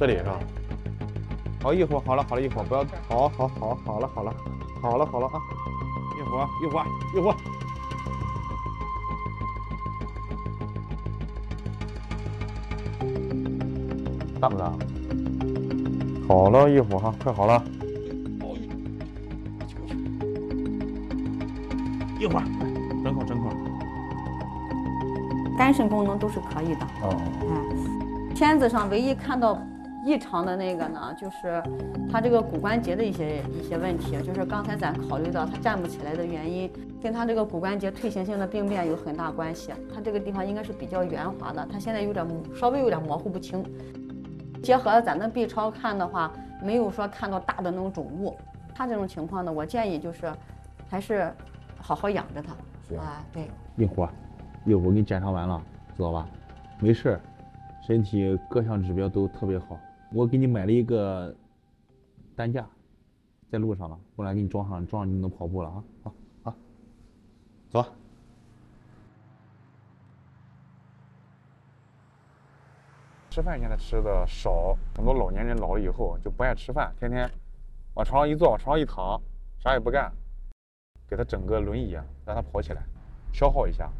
这里是吧？好，一会儿好了，一会儿不要，好了啊！一会儿，大不大？好了一会儿哈，快好了。一会儿，整口。 肝肾功能都是可以的。片子上唯一看到异常的那个呢，就是他这个骨关节的一些问题，就是刚才咱考虑到他站不起来的原因，跟他这个骨关节退行性的病变有很大关系。他这个地方应该是比较圆滑的，他现在稍微有点模糊不清。结合咱的 B 超看的话，没有说看到大的那种肿物。他这种情况呢，我建议就是还是好好养着他。对。 一会儿我给你检查完了，知道吧？没事，身体各项指标都特别好。我给你买了一个担架，在路上了，过来给你装上你就能跑步了啊！好，走。吃饭现在吃的少，很多老年人老了以后就不爱吃饭，天天往床上一坐，往床上一躺，啥也不干。给他整个轮椅，让他跑起来，消耗一下。